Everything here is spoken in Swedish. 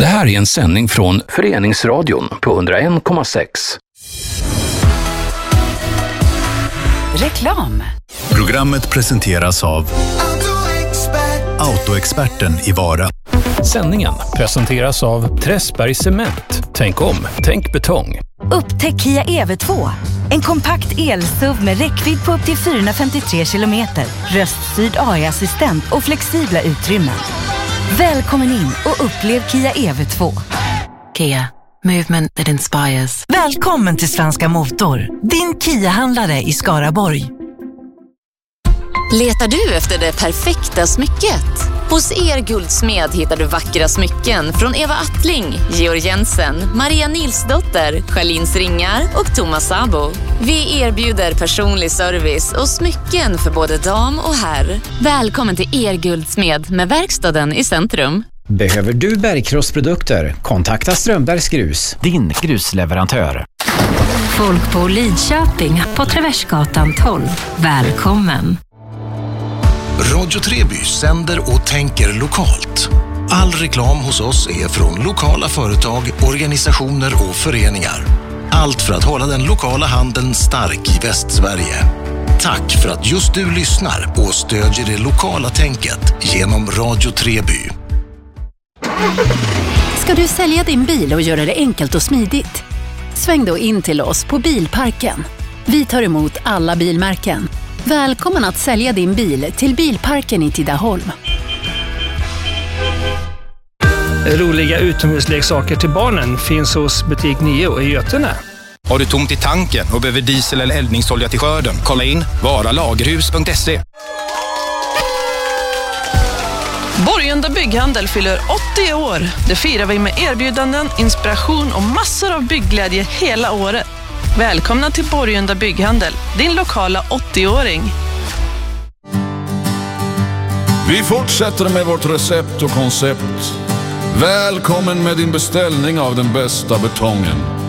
Det här är en sändning från Föreningsradion på 101,6. Reklam. Programmet presenteras av Autoexperten i Vara. Sändningen presenteras av Träsberg Cement. Tänk om, tänk betong. Upptäck Kia EV2. En kompakt el-SUV med räckvidd på upp till 453 kilometer. Röststyrd AI-assistent och flexibla utrymmen. Välkommen in och upplev Kia EV2. Kia. Movement that inspires. Välkommen till Svenska Motor. Din Kia-handlare i Skaraborg. Letar du efter det perfekta smycket? Hos Guldsmed hittar du vackra smycken från Eva Attling, Georg Jensen, Maria Nilsdotter, Charlins Ringar och Thomas Sabo. Vi erbjuder personlig service och smycken för både dam och herr. Välkommen till Guldsmed med verkstaden i centrum. Behöver du bergkrossprodukter? Kontakta Strömbergs Grus, din grusleverantör. Folk på Lidköping på Traversgatan 12. Välkommen! Radio Treby sänder och tänker lokalt. All reklam hos oss är från lokala företag, organisationer och föreningar. Allt för att hålla den lokala handeln stark i Västsverige. Tack för att just du lyssnar och stödjer det lokala tänket genom Radio Treby. Ska du sälja din bil och göra det enkelt och smidigt? Sväng då in till oss på Bilparken. Vi tar emot alla bilmärken. Välkommen att sälja din bil till Bilparken i Tidaholm. Roliga utomhusleksaker till barnen finns hos butik 9 i Götene. Har du tomt i tanken och behöver diesel eller eldningsolja till skörden? Kolla in varalagerhus.se. Borgunda Bygghandel fyller 80 år. Det firar vi med erbjudanden, inspiration och massor av byggglädje hela året. Välkomna till Borgunda Bygghandel, din lokala 80-åring. Vi fortsätter med vårt recept och koncept. Välkommen med din beställning av den bästa betongen.